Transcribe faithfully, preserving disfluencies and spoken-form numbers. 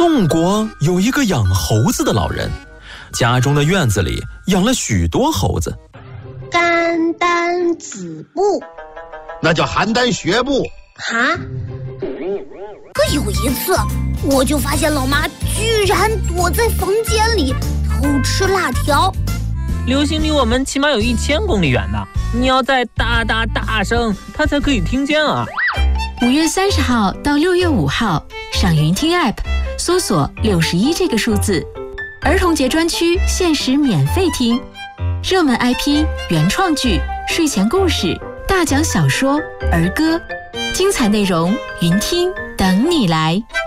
宋国有一个养猴子的老人，家中的院子里养了许多猴子。 肝胆子部， 那叫邯郸学步。 哈？可有一次，我就发现老妈居然躲在房间里偷吃辣条。 流星离我们起码有一千公里远呢，你要再大大大声，它才可以听见啊。 五月三十号到六月五号，上云听 App 搜索六十一这个数字，儿童节专区限时免费听，热门 I P、原创剧、睡前故事、大奖小说、儿歌，精彩内容云听等你来。